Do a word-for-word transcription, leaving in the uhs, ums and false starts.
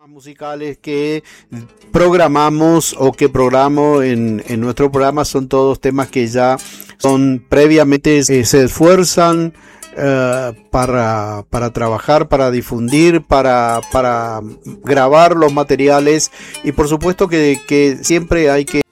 Musicales que programamos o que programo en, en nuestro programa son todos temas que ya son previamente, eh, se esfuerzan uh, para, para trabajar, para difundir, para, para grabar los materiales, y por supuesto que, que siempre hay que